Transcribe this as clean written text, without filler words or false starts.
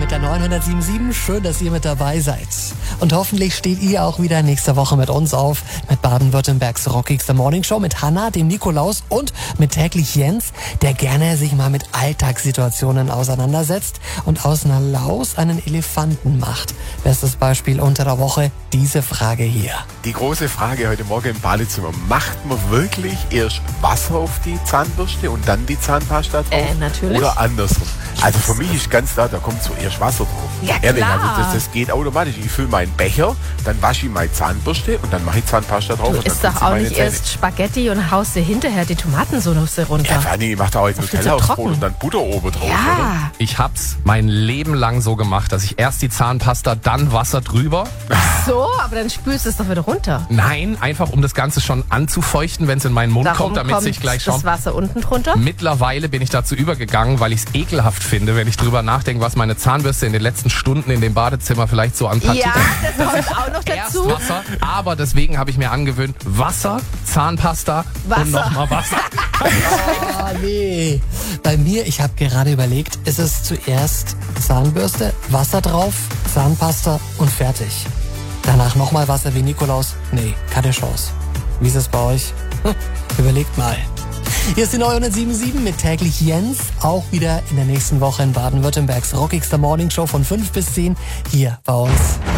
mit der 977. Schön, dass ihr mit dabei seid. Und hoffentlich steht ihr auch wieder nächste Woche mit uns auf, mit Baden-Württembergs rockigster Morningshow, mit Hanna, dem Nikolaus und mit täglich Jens, der gerne sich mal mit Alltagssituationen auseinandersetzt und aus einer Laus einen Elefanten macht. Bestes Beispiel unter der Woche, diese Frage hier. Die große Frage heute Morgen im Badezimmer. Macht man wirklich erst Wasser auf die Zahnbürste und dann die Zahnpasta drauf? Natürlich. Oder andersrum? Also für mich ist ganz klar, da kommt zuerst Wasser drauf. Ja, Ehrlich, klar. also das geht automatisch. Ich fülle meinen Becher, dann wasche ich meine Zahnbürste und dann mache ich Zahnpasta drauf. Du und dann isst doch putze auch meine nicht Zähne. erst Spaghetti und haust dir hinterher die Tomatensauce runter. Ja, vor allem, ich mache da heute Das ist viel Nutella zu aufs Brot trocken. und dann Butter oben drauf. Oder? Ja. Ich hab's mein Leben lang so gemacht, dass ich erst die Zahnpasta, dann Wasser drüber. So, aber dann spülst du es doch wieder runter. Nein, einfach um das Ganze schon anzufeuchten, wenn es in meinen Mund Darum kommt, damit kommt sich gleich das schon... Wasser unten drunter. Mittlerweile bin ich dazu übergegangen, weil ich es ekelhaft finde, wenn ich drüber nachdenke, was meine Zahnbürste in den letzten Stunden in dem Badezimmer vielleicht so an Ja, das kommt auch noch Erst dazu. Wasser, aber deswegen habe ich mir angewöhnt, Wasser, Zahnpasta Wasser. und nochmal Wasser. Ah, nee. Bei mir, ich habe gerade überlegt, ist es zuerst Zahnbürste, Wasser drauf, Zahnpasta und fertig. Danach nochmal Wasser wie Nikolaus? Nee, keine Chance. Wie ist es bei euch? Überlegt mal. Hier ist die 977 mit täglich Jens. Auch wieder in der nächsten Woche in Baden-Württembergs rockigster Morningshow von 5 bis 10 hier bei uns.